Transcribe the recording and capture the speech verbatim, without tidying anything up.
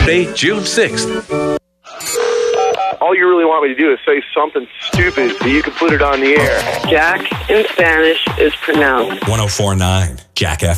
Saturday, June sixth. All you really want me to do is say something stupid so you can put it on the air. Jack in Spanish is pronounced one oh four point nine Jack F M.